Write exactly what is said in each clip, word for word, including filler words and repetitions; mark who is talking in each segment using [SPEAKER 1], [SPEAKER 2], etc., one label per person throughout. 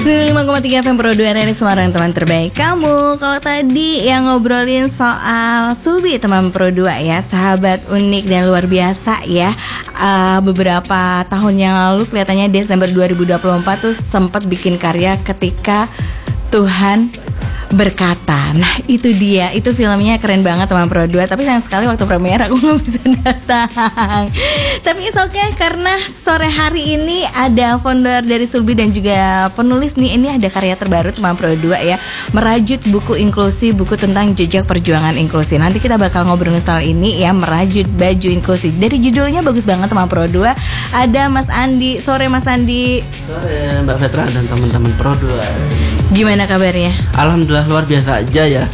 [SPEAKER 1] sembilan puluh lima koma tiga F M Pro dua R R I Semarang, teman terbaik kamu. Kalau tadi yang ngobrolin soal Sulbi teman Pro dua ya, sahabat unik dan luar biasa ya. uh, Beberapa tahun yang lalu kelihatannya Desember dua ribu dua puluh empat tuh sempat bikin karya Ketika Tuhan Berkata. Nah itu dia, itu filmnya keren banget teman Pro dua. Tapi sayang sekali waktu premiere aku gak bisa datang. Tapi it's okay, karena sore hari ini ada founder dari Sulbi dan juga penulis nih. Ini ada karya terbaru teman Pro dua ya, merajut buku inklusi, buku tentang jejak perjuangan inklusi. Nanti kita bakal ngobrolin soal ini ya, merajut baju inklusi. Dari judulnya bagus banget teman Pro dua. Ada Mas Andi. Sore Mas Andi.
[SPEAKER 2] Sore Mbak Vetra dan teman-teman Pro dua.
[SPEAKER 1] Gimana kabarnya?
[SPEAKER 2] Alhamdulillah luar biasa aja ya.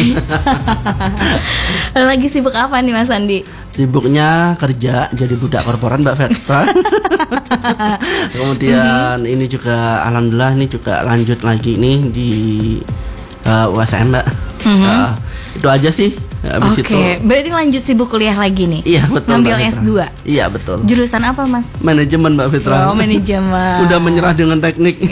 [SPEAKER 1] Lagi sibuk apa nih Mas Andi?
[SPEAKER 2] Sibuknya kerja jadi budak korporat Mbak Vetra. Kemudian mm-hmm. ini juga alhamdulillah ini juga lanjut lagi nih di uh, U S M Mbak. Mm-hmm. uh, Itu aja sih.
[SPEAKER 1] Oke, okay. Berarti lanjut sibuk kuliah lagi nih?
[SPEAKER 2] Iya betul.
[SPEAKER 1] Ngambil S dua?
[SPEAKER 2] Iya betul.
[SPEAKER 1] Jurusan apa Mas?
[SPEAKER 2] Manajemen Mbak Fitra.
[SPEAKER 1] Oh manajemen.
[SPEAKER 2] Udah menyerah dengan teknik.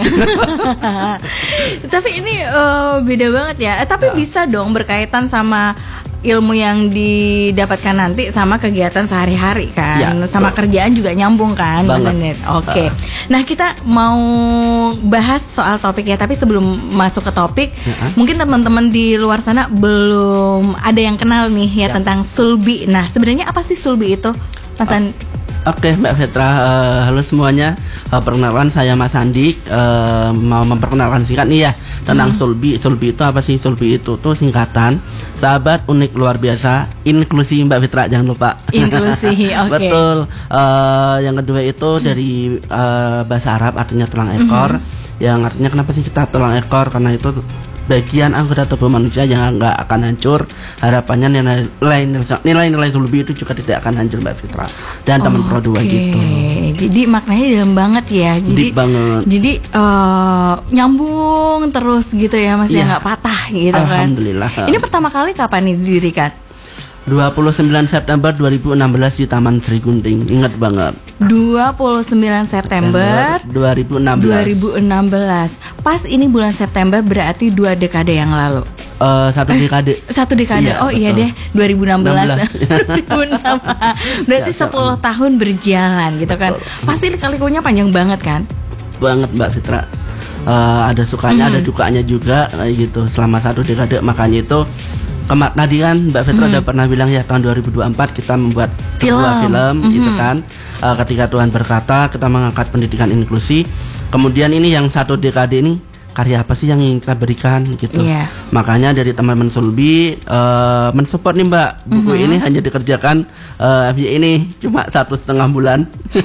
[SPEAKER 1] Tapi ini uh, beda banget ya. eh, Tapi ya. Bisa dong berkaitan sama ilmu yang didapatkan nanti sama kegiatan sehari-hari kan ya, sama betul. Kerjaan juga nyambung kan Mas Andi. Oke, okay. uh. Nah kita mau bahas soal topik ya. Tapi sebelum masuk ke topik, uh-huh. mungkin teman-teman di luar sana belum ada yang kenal nih ya, ya. tentang Sulbi. Nah sebenarnya apa sih Sulbi itu Mas Andi?
[SPEAKER 2] Oke okay, Mbak Vetra, uh, halo semuanya. uh, Perkenalkan saya Mas Andi. uh, Mau memperkenalkan singkat nih ya tentang hmm. Sulbi. Sulbi itu apa sih? Sulbi itu tuh singkatan sahabat unik luar biasa inklusi Mbak Vetra, jangan lupa.
[SPEAKER 1] Inklusi, oke. Okay.
[SPEAKER 2] Betul. uh, Yang kedua itu dari uh, bahasa Arab artinya tulang ekor. hmm. Yang artinya kenapa sih kita tulang ekor? Karena itu bagian anggota tubuh manusia yang nggak akan hancur. Harapannya nilai-nilai Sulbi itu juga tidak akan hancur Mbak Fitra dan teman Pro dua gitu.
[SPEAKER 1] Jadi maknanya dalam banget ya. Jadi
[SPEAKER 2] deep banget.
[SPEAKER 1] Jadi uh, nyambung terus gitu ya Mas, ya nggak patah gitu kan.
[SPEAKER 2] Alhamdulillah.
[SPEAKER 1] Ini pertama kali kapan nih didirikan?
[SPEAKER 2] dua puluh sembilan September dua ribu enam belas di Taman Sri Gunting. Ingat banget.
[SPEAKER 1] dua puluh sembilan September
[SPEAKER 2] dua ribu enam belas.
[SPEAKER 1] dua ribu enam belas. Pas ini bulan September berarti dua dekade yang lalu.
[SPEAKER 2] Uh, satu dekade.
[SPEAKER 1] Eh, satu dekade. Iya, oh betul. Iya deh, dua ribu enam belas. dua ribu enam belas. Berarti ya, sepuluh tahun berjalan gitu kan. Betul. Pasti kalikunya panjang banget kan?
[SPEAKER 2] Banget Mbak Fitra. Uh, ada sukanya, mm. ada dukanya juga kayak gitu selama satu dekade. Makanya itu Kemak tadi kan Mbak Fitra mm. udah pernah bilang ya tahun dua ribu dua puluh empat kita membuat sebuah film, film mm-hmm. gitu kan. uh, Ketika Tuhan Berkata, kita mengangkat pendidikan inklusi. Kemudian ini yang satu dekade ini karya apa sih yang ingin kita berikan gitu. Yeah. Makanya dari teman-teman Sulbi uh, mensupport nih Mbak. Buku mm-hmm. ini hanya dikerjakan uh, F Y ini cuma satu setengah bulan.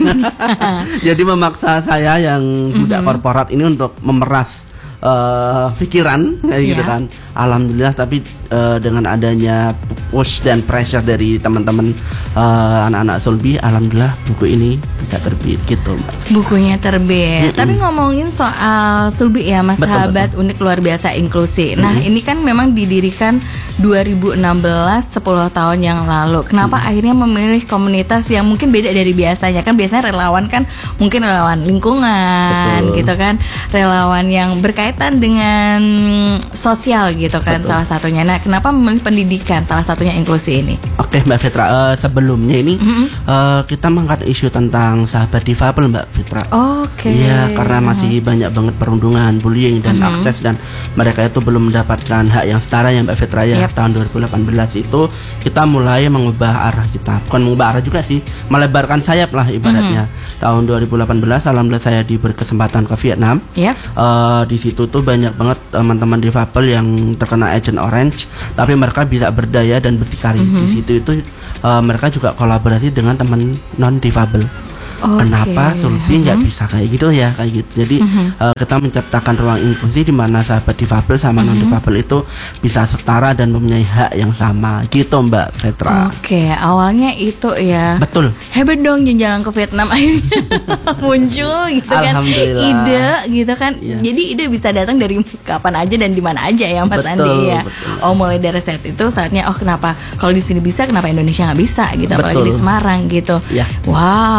[SPEAKER 2] Jadi memaksa saya yang budak mm-hmm. korporat ini untuk memeras Uh, pikiran kayak yeah. gitu kan. Alhamdulillah tapi uh, dengan adanya push dan pressure dari teman-teman uh, anak-anak Sulbi, alhamdulillah buku ini bisa terbit gitu Mbak.
[SPEAKER 1] Bukunya terbit. Mm-mm. Tapi ngomongin soal Sulbi ya Mas, betul, sahabat betul. Unik luar biasa inklusi. Nah mm-hmm. ini kan memang didirikan dua ribu enam belas, sepuluh tahun yang lalu. Kenapa mm-hmm. akhirnya memilih komunitas yang mungkin beda dari biasanya? Kan biasanya relawan kan mungkin relawan lingkungan, betul. Gitu kan, relawan yang berkaitan dengan sosial gitu kan. Betul. Salah satunya. Nah kenapa memilih pendidikan salah satunya inklusi ini?
[SPEAKER 2] Oke Mbak Fitra, uh, sebelumnya ini mm-hmm. uh, kita mengangkat isu tentang sahabat difabel Mbak Fitra.
[SPEAKER 1] Oke. Okay.
[SPEAKER 2] Iya, karena masih uh-huh. banyak banget perundungan, bullying dan mm-hmm. akses, dan mereka itu belum mendapatkan hak yang setara ya Mbak Fitra ya. Yep. Tahun dua ribu delapan belas itu kita mulai mengubah arah kita, bukan mengubah arah juga sih, melebarkan sayap lah ibaratnya. Mm-hmm. Tahun dua ribu delapan belas alhamdulillah saya diberi kesempatan ke Vietnam. Yep. Uh, di situ tuh banyak banget teman-teman difabel yang terkena Agent Orange, tapi mereka bisa berdaya dan berdikari. Mm-hmm. Di situ itu uh, mereka juga kolaborasi dengan teman non difabel. Okay. Kenapa Sulbi nggak mm-hmm. bisa kayak gitu ya kayak gitu. Jadi mm-hmm. uh, kita menciptakan ruang inklusi di mana sahabat difabel sama mm-hmm. non difabel itu bisa setara dan mempunyai hak yang sama gitu Mbak Petra.
[SPEAKER 1] Oke, okay. awalnya itu ya.
[SPEAKER 2] Betul.
[SPEAKER 1] Hebat dong jalan ke Vietnam akhirnya muncul gitu kan ide gitu kan. Yeah. Jadi ide bisa datang dari kapan aja dan di mana aja ya Mas betul, Andi ya. Betul. Oh mulai dari saat itu saatnya oh kenapa kalau di sini bisa kenapa Indonesia nggak bisa gitu, betul. Apalagi di Semarang gitu. Yeah. Wow.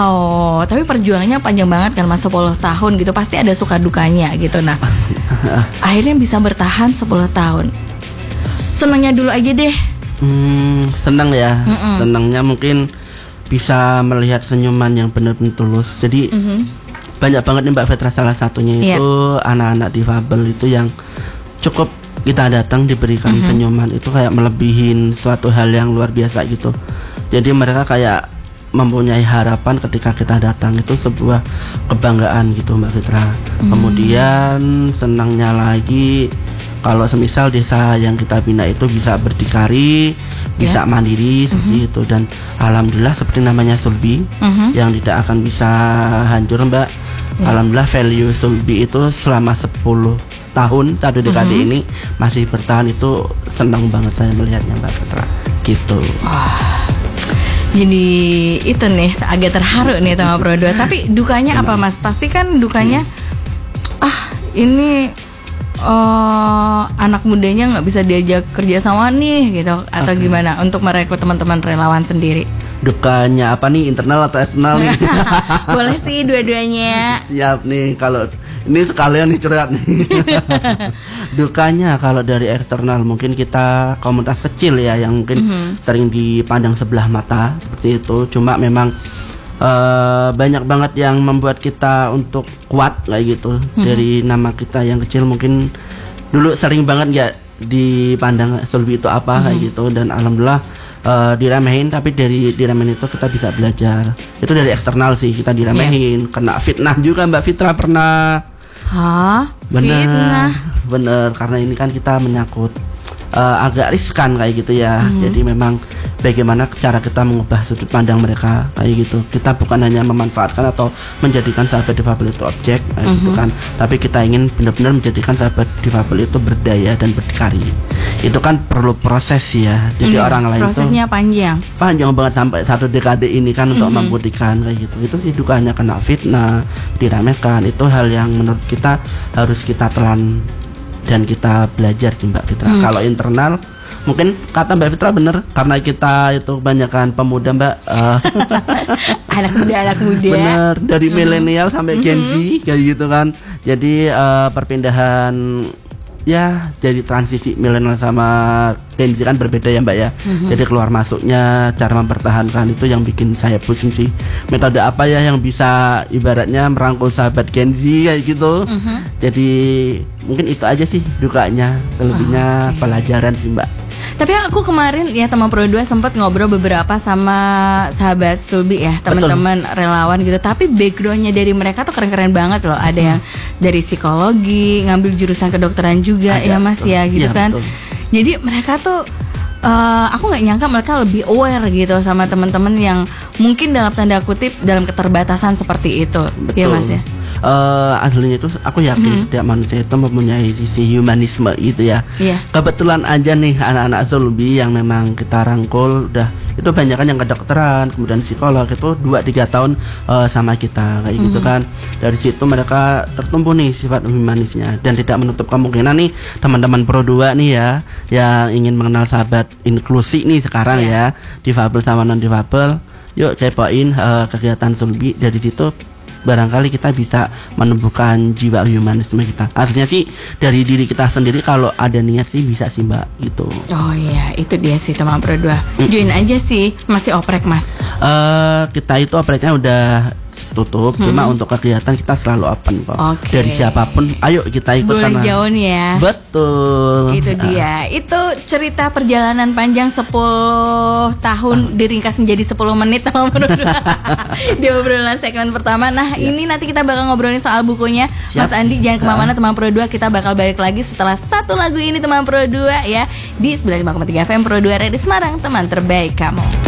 [SPEAKER 1] Oh, tapi perjuangannya panjang banget kan Mas, sepuluh tahun gitu. Pasti ada suka dukanya gitu. Nah, akhirnya bisa bertahan sepuluh tahun. Senangnya dulu aja deh.
[SPEAKER 2] Hmm, senang ya.
[SPEAKER 1] Mm-mm.
[SPEAKER 2] Senangnya mungkin bisa melihat senyuman yang benar-benar tulus. Jadi
[SPEAKER 1] Mm-hmm.
[SPEAKER 2] banyak banget nih Mbak Fitra, salah satunya
[SPEAKER 1] Iya.
[SPEAKER 2] itu anak-anak difabel itu yang cukup kita datang diberikan
[SPEAKER 1] Mhm.
[SPEAKER 2] senyuman itu kayak melebihin suatu hal yang luar biasa gitu. Jadi mereka kayak mempunyai harapan ketika kita datang, itu sebuah kebanggaan gitu Mbak Fitra.
[SPEAKER 1] Hmm.
[SPEAKER 2] Kemudian senangnya lagi kalau semisal desa yang kita bina itu bisa berdikari, bisa mandiri seperti itu, dan alhamdulillah seperti namanya Sulbi
[SPEAKER 1] Mhm.
[SPEAKER 2] yang tidak akan bisa hancur Mbak.
[SPEAKER 1] Ya.
[SPEAKER 2] Alhamdulillah value Sulbi itu selama sepuluh tahun satu dekade
[SPEAKER 1] Mhm.
[SPEAKER 2] ini masih bertahan, itu senang banget saya melihatnya Mbak Fitra gitu.
[SPEAKER 1] Jadi itu nih agak terharu nih sama Pro dua. Tapi dukanya apa Mas? Pasti kan dukanya ah ini eh, anak mudanya nggak bisa diajak kerja sama nih gitu, atau
[SPEAKER 2] Oke.
[SPEAKER 1] gimana untuk merekrut teman-teman relawan sendiri?
[SPEAKER 2] Dukanya apa nih, internal atau eksternal nih?
[SPEAKER 1] Boleh sih dua-duanya.
[SPEAKER 2] Siap nih, kalau ini sekalian nih curhat nih. Dukanya kalau dari eksternal mungkin kita komunitas kecil ya, yang mungkin
[SPEAKER 1] Mhm.
[SPEAKER 2] sering dipandang sebelah mata seperti itu. Cuma memang eh, banyak banget yang membuat kita untuk kuat kayak gitu. Dari nama kita yang kecil mungkin dulu sering banget ya dipandang Sulbi itu apa kayak gitu, dan alhamdulillah eh, diremehin, tapi dari diremehin itu kita bisa belajar. Itu dari eksternal sih, kita diremehin, kena fitnah juga Mbak Fitra pernah.
[SPEAKER 1] Hah?
[SPEAKER 2] Bener,
[SPEAKER 1] Fitnah?
[SPEAKER 2] bener, karena ini kan kita menyangkut eh, agak riskan kayak gitu ya. Jadi memang bagaimana cara kita mengubah sudut pandang mereka kayak gitu. Kita bukan hanya memanfaatkan atau menjadikan sahabat difabel itu objek kayak gitu kan, tapi kita ingin benar-benar menjadikan sahabat difabel itu berdaya dan berdikari. Itu kan perlu proses ya. Jadi
[SPEAKER 1] Hmm,
[SPEAKER 2] orang lain tuh
[SPEAKER 1] prosesnya panjang.
[SPEAKER 2] panjang banget sampai satu dekade ini kan untuk membuktikan kayak gitu. Itu sih dukanya, kena fitnah, diremehkan. Itu hal yang menurut kita harus kita telan dan kita belajar sih Mbak Fitra. Kalau internal mungkin kata Mbak Fitra bener, karena kita itu kebanyakan pemuda Mbak. eh,
[SPEAKER 1] Anak muda, anak muda.
[SPEAKER 2] Bener, dari milenial sampai Gen Z kayak gitu kan. Jadi eh, perpindahan ya, jadi transisi milenial sama Gen Z kan berbeda ya Mbak ya. Jadi keluar masuknya, cara mempertahankan itu yang bikin saya pusing sih. Metode apa ya yang bisa ibaratnya merangkul sahabat Gen Z kayak gitu. Jadi mungkin itu aja sih dukanya, selebihnya
[SPEAKER 1] Oke.
[SPEAKER 2] pelajaran sih Mbak.
[SPEAKER 1] Tapi aku kemarin ya teman Pro dua sempat ngobrol beberapa sama sahabat Sulbi ya, teman-teman relawan gitu. Tapi backgroundnya dari mereka tuh keren-keren banget loh. Ada yang dari psikologi, ngambil jurusan kedokteran juga
[SPEAKER 2] Ada,
[SPEAKER 1] ya Mas
[SPEAKER 2] betul.
[SPEAKER 1] ya gitu
[SPEAKER 2] Iya,
[SPEAKER 1] kan.
[SPEAKER 2] betul.
[SPEAKER 1] Jadi mereka tuh eh, aku nggak nyangka mereka lebih aware gitu sama teman-teman yang mungkin dalam tanda kutip dalam keterbatasan seperti itu. Iya Mas ya.
[SPEAKER 2] Eh, aslinya itu aku yakin setiap manusia itu mempunyai sisi humanisme gitu ya.
[SPEAKER 1] Iya.
[SPEAKER 2] Kebetulan aja nih anak-anak Sulbi yang memang kita rangkul udah itu banyak kan yang kedokteran, kemudian psikolog itu dua tiga tahun eh, sama kita kayak gitu kan. Dari situ mereka tertumbuh nih sifat humanisnya, dan tidak menutup kemungkinan nih teman-teman Pro dua nih ya yang ingin mengenal sahabat inklusi nih sekarang ya, difabel sama non difabel. Yuk kepoin eh, kegiatan Sulbi, dari situ barangkali kita bisa menumbuhkan jiwa humanisme kita. Aslinya sih dari diri kita sendiri, kalau ada niat sih bisa sih Mbak gitu.
[SPEAKER 1] Oh iya, itu dia sih teman Pro dua. Join aja sih, masih oprek Mas.
[SPEAKER 2] Eh kita itu opreknya udah tutup, cuma untuk kegiatan kita selalu open kok.
[SPEAKER 1] Oke.
[SPEAKER 2] Dari siapapun, ayo kita ikut
[SPEAKER 1] Boleh
[SPEAKER 2] sana.
[SPEAKER 1] jauh nih ya.
[SPEAKER 2] Betul.
[SPEAKER 1] Itu dia. Itu cerita perjalanan panjang sepuluh tahun diringkas menjadi sepuluh menit teman Pro dua. Di obrolan segmen pertama. Nah, ini nanti kita bakal ngobrolin soal bukunya.
[SPEAKER 2] Siap.
[SPEAKER 1] Mas Andi jangan kemana-mana teman Pro dua. Kita bakal balik lagi setelah satu lagu ini teman Pro dua ya. Di sembilan puluh lima koma tiga F M Pro dua Radio Semarang, teman terbaik kamu.